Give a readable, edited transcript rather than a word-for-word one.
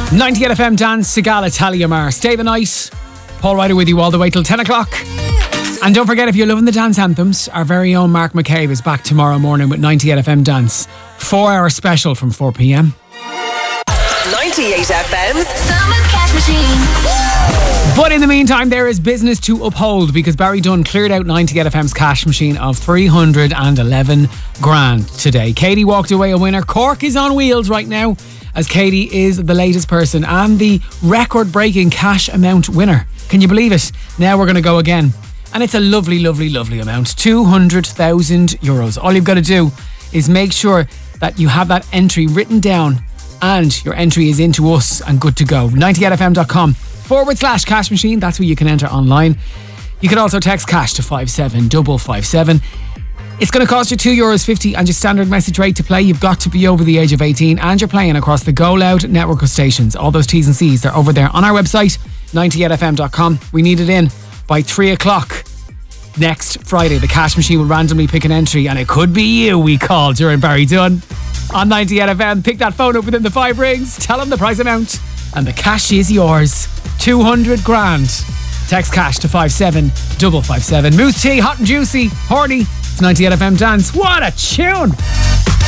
98 FM Dance, Sigala, Talia Mar. Stay the night. Paul Ryder with you all the way till 10 o'clock. And don't forget, if you're loving the dance anthems, our very own Mark McCabe is back tomorrow morning with 98 FM Dance. 4-hour special from 4 p.m. 98 FM's Summer Cash Machine. But in the meantime, there is business to uphold because Barry Dunn cleared out 98 FM's cash machine of 311 grand today. Katie walked away a winner. Cork is on wheels right now, as Katie is the latest person and the record-breaking cash amount winner. Can you believe it? Now we're going to go again. And it's a lovely, lovely, lovely amount. 200,000 euros. All you've got to do is make sure that you have that entry written down and your entry is into us and good to go. 98fm.com/cash machine. That's where you can enter online. You can also text cash to 57557. It's going to cost you €2.50 and your standard message rate to play. You've got to be over the age of 18 and you're playing across the Go Loud network of stations. All those T's and C's, they're over there on our website, 98fm.com. We need it in by 3 o'clock next Friday. The cash machine will randomly pick an entry and it could be you we call during Barry Dunn on 98FM. Pick that phone up within the 5 rings, tell them the price amount and the cash is yours. 200 grand. Text cash to 57557. Moose Tea, hot and juicy, horny. It's 98FM Dance. What a tune!